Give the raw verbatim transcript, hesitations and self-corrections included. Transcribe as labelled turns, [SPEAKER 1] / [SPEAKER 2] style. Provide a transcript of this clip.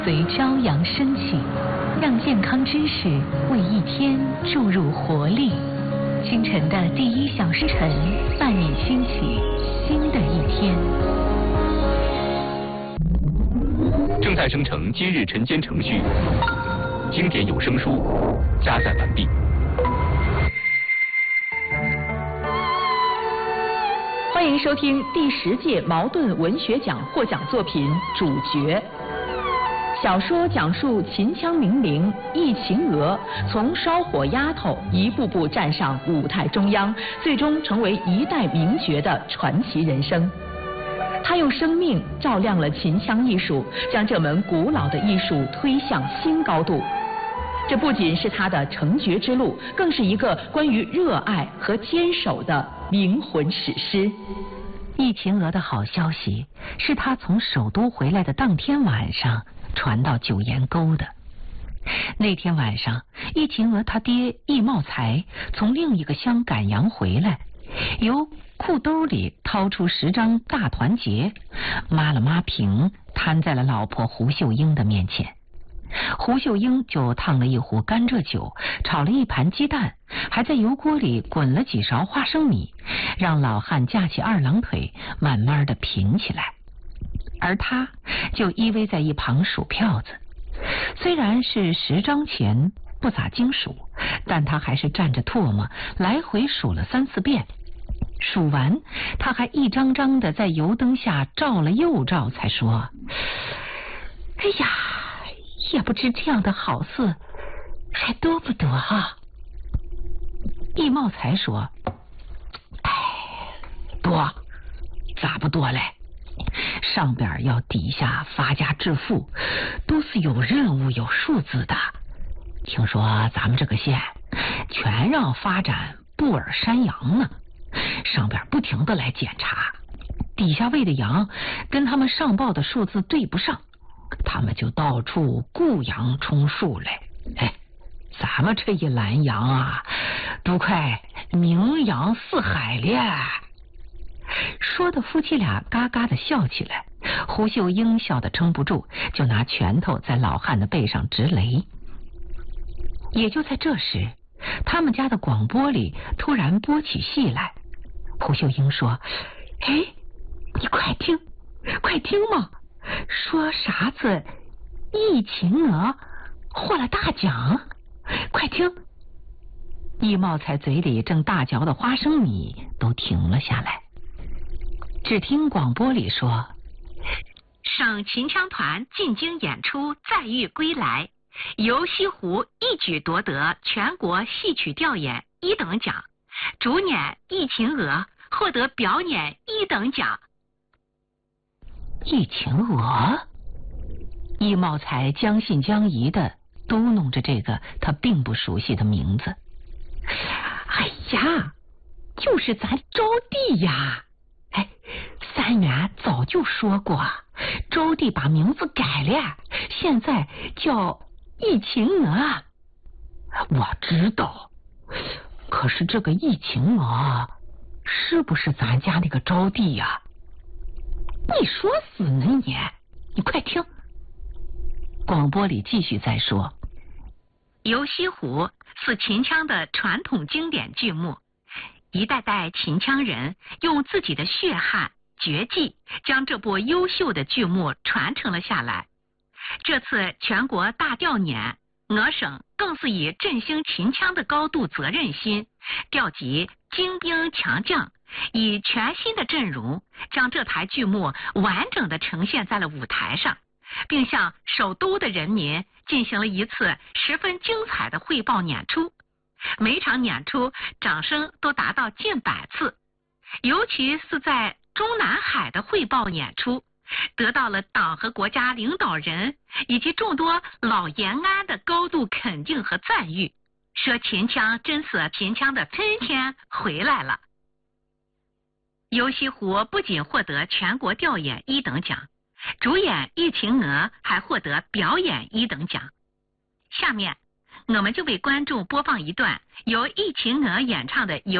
[SPEAKER 1] 随朝阳升起，让健康知识为一天注入活力。清晨的第一小时晨，伴你兴起新的一天。
[SPEAKER 2] 正在生成今日晨间程序，经典有声书加载完毕。
[SPEAKER 3] 欢迎收听第十届茅盾文学奖获奖作品《主角》。小说讲述秦腔名伶易秦娥从烧火丫头一步步站上舞台中央，最终成为一代名角的传奇人生。她用生命照亮了秦腔艺术，将这门古老的艺术推向新高度。这不仅是她的成角之路，更是一个关于热爱和坚守的灵魂史诗。
[SPEAKER 1] 易秦娥的好消息是她从首都回来的当天晚上传到九岩沟的。那天晚上，易秦娥他爹易茂才从另一个乡赶羊回来，由裤兜里掏出十张大团结，抹了抹平，摊在了老婆胡秀英的面前。胡秀英就烫了一壶甘蔗酒，炒了一盘鸡蛋，还在油锅里滚了几勺花生米，让老汉架起二郎腿，慢慢的品起来。而他就依偎在一旁数票子，虽然是十张钱，不咋经数，但他还是蘸着唾沫来回数了三四遍。数完，他还一张张的在油灯下照了又照，才说：“哎呀，也不知这样的好事还多不多啊？”易茂才说：“哎，多，咋不多嘞？上边要底下发家致富，都是有任务有数字的。听说咱们这个县全让发展布尔山羊呢，上边不停的来检查，底下喂的羊跟他们上报的数字对不上，他们就到处雇羊充数嘞。哎，咱们这一栏羊啊，都快名扬四海了。”说的夫妻俩嘎嘎的笑起来，胡秀英笑得撑不住，就拿拳头在老汉的背上直擂。也就在这时，他们家的广播里突然播起戏来。胡秀英说：“哎，你快听，快听嘛，说啥子易秦娥获了大奖，快听。”易茂才嘴里正大嚼的花生米都停了下来。只听广播里说：“
[SPEAKER 4] 省秦腔团进京演出再遇归来，由西湖一举夺得全国戏曲调演一等奖，主演易秦娥获得表演一等奖。”
[SPEAKER 1] 易秦娥？易茂才将信将疑的嘟哝着这个他并不熟悉的名字。哎呀，就是咱招娣呀！哎，三元早就说过，招娣把名字改了，现在叫易秦娥。我知道，可是这个易秦娥是不是咱家那个招娣呀？你说死呢你！你快听，广播里继续在说：“
[SPEAKER 4] 游西湖是秦腔的传统经典剧目。一代代秦腔人用自己的血汗绝技，将这部优秀的剧目传承了下来。这次全国大调年，我省更是以振兴秦腔的高度责任心，调集精兵强将，以全新的阵容，将这台剧目完整的呈现在了舞台上，并向首都的人民进行了一次十分精彩的汇报演出。每场演出掌声都达到近百次，尤其是在中南海的汇报演出，得到了党和国家领导人以及众多老延安的高度肯定和赞誉，说秦腔真是秦腔的春天回来了。游西湖不仅获得全国调演一等奖，主演易秦娥还获得表演一等奖。下面我们就为观众播放一段由易秦娥演唱的游